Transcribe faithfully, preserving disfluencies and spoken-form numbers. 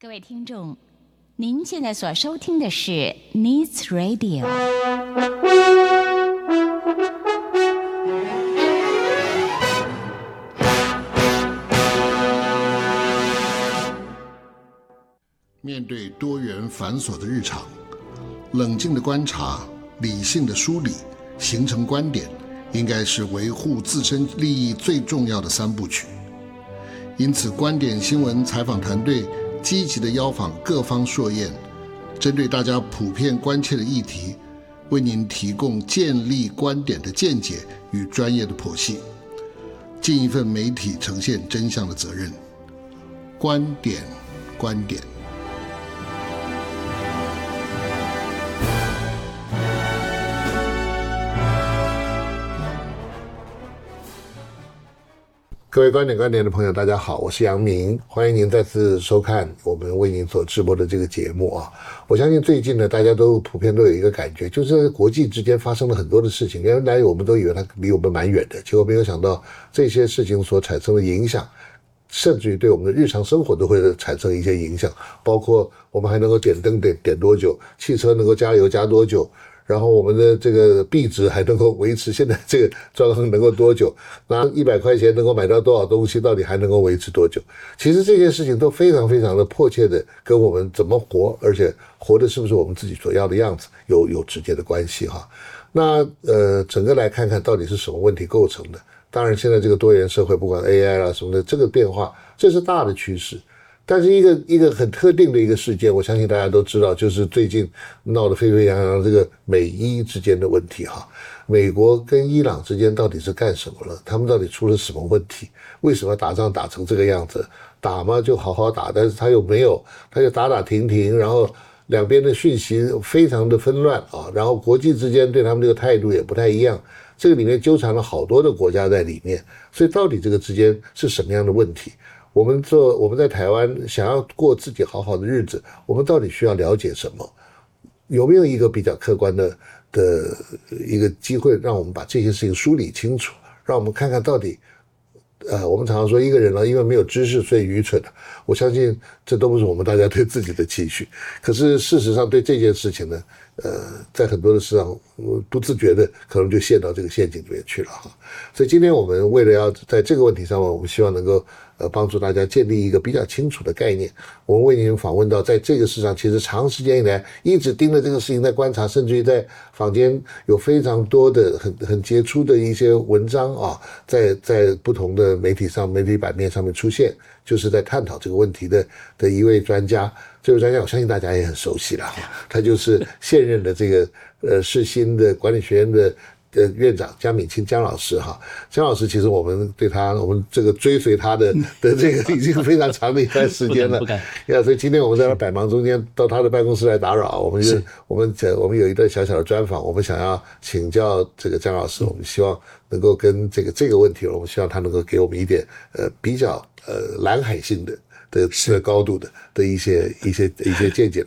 各位听众，您现在所收听的是 Needs Radio。 面对多元繁琐的日常，冷静的观察，理性的梳理，形成观点，应该是维护自身利益最重要的三部曲。因此，观点新闻采访团队积极地邀访各方硕彦，针对大家普遍关切的议题，为您提供建立观点的见解与专业的剖析，尽一份媒体呈现真相的责任。观点，观点。各位观点观点的朋友，大家好，我是杨明，欢迎您再次收看我们为您所直播的这个节目啊。我相信最近呢，大家都普遍都有一个感觉，就是国际之间发生了很多的事情，原来我们都以为它离我们蛮远的，结果没有想到这些事情所产生的影响，甚至于对我们的日常生活都会产生一些影响，包括我们还能够点灯点点多久，汽车能够加油加多久，然后我们的这个币值还能够维持现在这个状况能够多久？拿一百块钱能够买到多少东西，到底还能够维持多久？其实这些事情都非常非常的迫切的跟我们怎么活，而且活的是不是我们自己所要的样子有有直接的关系哈。那呃，整个来看看到底是什么问题构成的？当然，现在这个多元社会，不管 A I 啦什么的，这个变化这是大的趋势。但是一个一个很特定的一个事件，我相信大家都知道，就是最近闹得沸沸扬扬这个美伊之间的问题哈。美国跟伊朗之间到底是干什么了？他们到底出了什么问题？为什么打仗打成这个样子？打嘛就好好打，但是他又没有，他就打打停停，然后两边的讯息非常的纷乱啊，然后国际之间对他们这个态度也不太一样。这个里面纠缠了好多的国家在里面，所以到底这个之间是什么样的问题？我们做我们在台湾想要过自己好好的日子，我们到底需要了解什么？有没有一个比较客观的的一个机会，让我们把这些事情梳理清楚，让我们看看到底，呃，我们常常说一个人呢，因为没有知识所以愚蠢的，我相信这都不是我们大家对自己的期许。可是事实上对这件事情呢，呃，在很多的事上不自觉的可能就陷到这个陷阱里面去了哈。所以今天我们为了要在这个问题上面，我们希望能够呃，帮助大家建立一个比较清楚的概念。我们为您访问到，在这个市场其实长时间以来一直盯着这个事情在观察，甚至于在坊间有非常多的很很杰出的一些文章啊，在在不同的媒体上、媒体版面上面出现，就是在探讨这个问题的的一位专家。这位专家我相信大家也很熟悉了，他就是现任的这个呃世新的管理学院的呃，院长江敏清江老师哈，江老师其实我们对他，我们这个追随他的的这个已经非常长的一段时间了， 不敢， 呀，所以今天我们在他百忙中间到他的办公室来打扰，我们就我们我们有一段小小的专访，我们想要请教这个江老师，我们希望能够跟这个这个问题，我们希望他能够给我们一点呃比较呃蓝海性的的的高度的的一些一些一些见解。